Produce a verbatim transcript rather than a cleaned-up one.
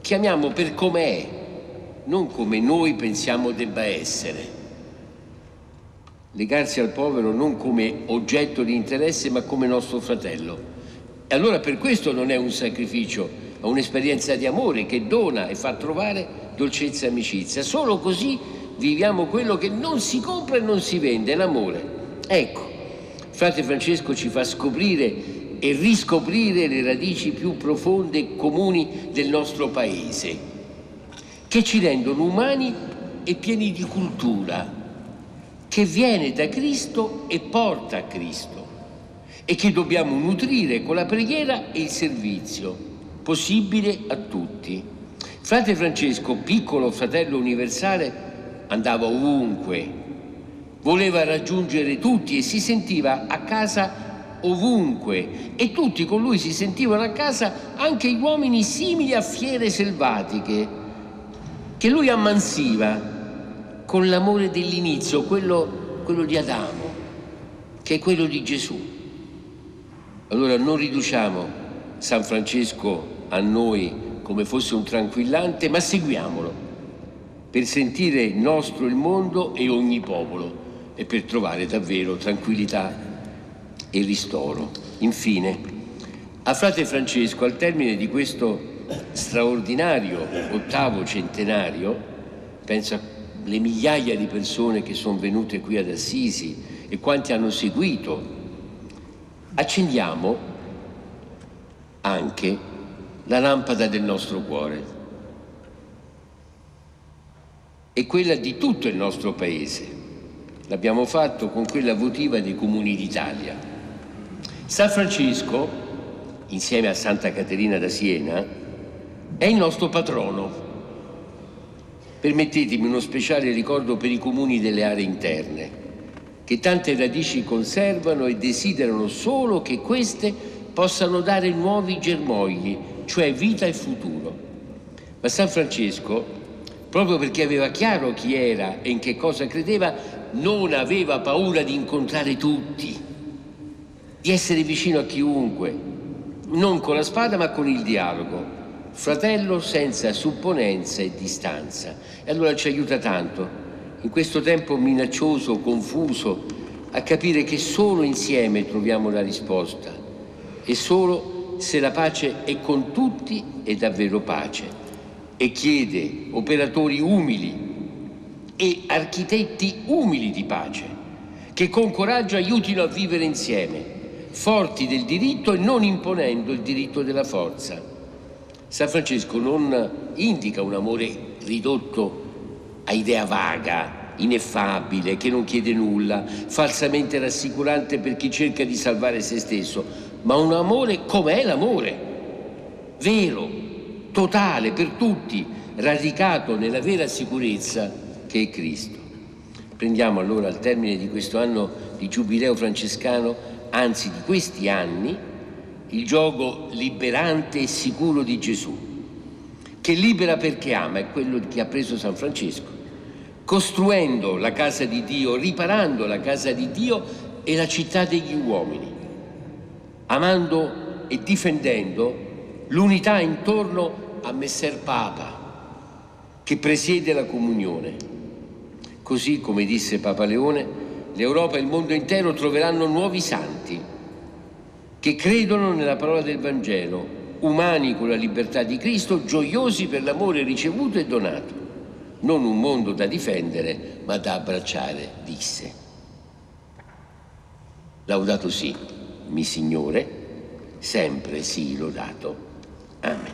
chiamiamo per com'è, non come noi pensiamo debba essere. Legarsi al povero non come oggetto di interesse, ma come nostro fratello. E allora per questo non è un sacrificio, ma un'esperienza di amore che dona e fa trovare dolcezza e amicizia. Solo così viviamo quello che non si compra e non si vende, l'amore. Ecco, frate Francesco ci fa scoprire e riscoprire le radici più profonde e comuni del nostro paese, che ci rendono umani e pieni di cultura, che viene da Cristo e porta a Cristo e che dobbiamo nutrire con la preghiera e il servizio, possibile a tutti. Frate Francesco, piccolo fratello universale, andava ovunque, voleva raggiungere tutti e si sentiva a casa ovunque, e tutti con lui si sentivano a casa, anche gli uomini simili a fiere selvatiche, che lui ammansiva con l'amore dell'inizio, quello, quello di Adamo, che è quello di Gesù. Allora non riduciamo San Francesco a noi come fosse un tranquillante, ma seguiamolo per sentire nostro il mondo e ogni popolo e per trovare davvero tranquillità e ristoro. Infine, a frate Francesco, al termine di questo straordinario ottavo centenario, penso alle migliaia di persone che sono venute qui ad Assisi e quanti hanno seguito, accendiamo anche la lampada del nostro cuore e quella di tutto il nostro paese. L'abbiamo fatto con quella votiva dei Comuni d'Italia. San Francesco, insieme a Santa Caterina da Siena, è il nostro patrono. Permettetemi uno speciale ricordo per i comuni delle aree interne, che tante radici conservano e desiderano solo che queste possano dare nuovi germogli, cioè vita e futuro. Ma San Francesco, proprio perché aveva chiaro chi era e in che cosa credeva, non aveva paura di incontrare tutti, di essere vicino a chiunque, non con la spada ma con il dialogo, fratello senza supponenza e distanza. E allora ci aiuta tanto, in questo tempo minaccioso, confuso, a capire che solo insieme troviamo la risposta e solo se la pace è con tutti è davvero pace, e chiede operatori umili e architetti umili di pace, che con coraggio aiutino a vivere insieme, forti del diritto e non imponendo il diritto della forza. San Francesco non indica un amore ridotto a idea vaga, ineffabile, che non chiede nulla, falsamente rassicurante per chi cerca di salvare se stesso, ma un amore come è l'amore, vero, totale per tutti, radicato nella vera sicurezza che è Cristo. Prendiamo allora al termine di questo anno di giubileo francescano, anzi di questi anni, il gioco liberante e sicuro di Gesù, che libera perché ama, è quello che ha preso San Francesco, costruendo la casa di Dio, riparando la casa di Dio e la città degli uomini, amando e difendendo l'unità intorno a Messer Papa, che presiede la comunione. Così, come disse Papa Leone, l'Europa e il mondo intero troveranno nuovi santi che credono nella parola del Vangelo, umani con la libertà di Cristo, gioiosi per l'amore ricevuto e donato. Non un mondo da difendere, ma da abbracciare, disse. Laudato si, mi Signore, sempre sii lodato. Amen.